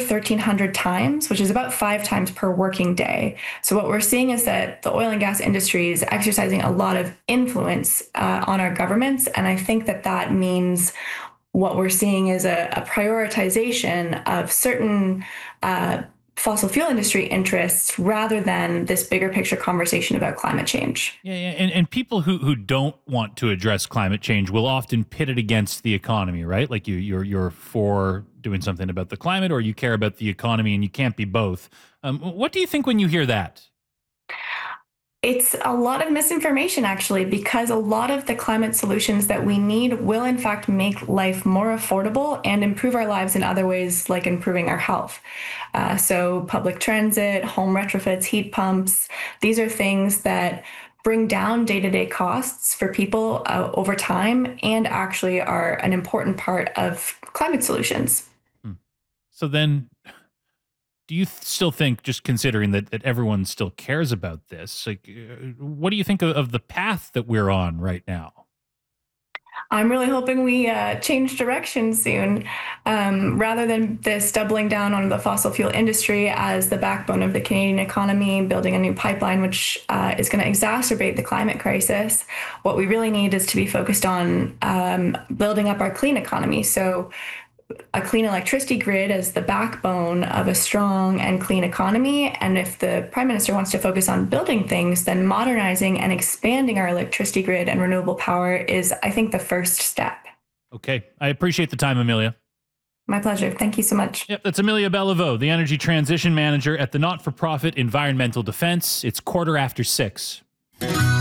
1,300 times, which is about 5 times per working day. So what we're seeing is that the oil and gas industry is exercising a lot of influence on our governments. And I think that that means what we're seeing is a prioritization of certain fossil fuel industry interests rather than this bigger picture conversation about climate change. Yeah. And people who don't want to address climate change will often pit it against the economy, right? Like you're for doing something about the climate, or you care about the economy, and you can't be both. What do you think when you hear that? It's a lot of misinformation, actually, because a lot of the climate solutions that we need will, in fact, make life more affordable and improve our lives in other ways, like improving our health. So, public transit, home retrofits, heat pumps, these are things that bring down day to day costs for people over time and actually are an important part of climate solutions. Hmm. So then, do you still think, just considering that everyone still cares about this, like, what do you think of the path that we're on right now? I'm really hoping we change direction soon. Rather than this doubling down on the fossil fuel industry as the backbone of the Canadian economy, building a new pipeline, which is going to exacerbate the climate crisis, what we really need is to be focused on building up our clean economy. So a clean electricity grid as the backbone of a strong and clean economy. And if the Prime Minister wants to focus on building things, then modernizing and expanding our electricity grid and renewable power is, I think, the first step. Okay. I appreciate the time, Amelia. My pleasure. Thank you so much. Yep, that's Amelia Beliveau, the Energy Transition Manager at the not-for-profit Environmental Defense. It's 6:15.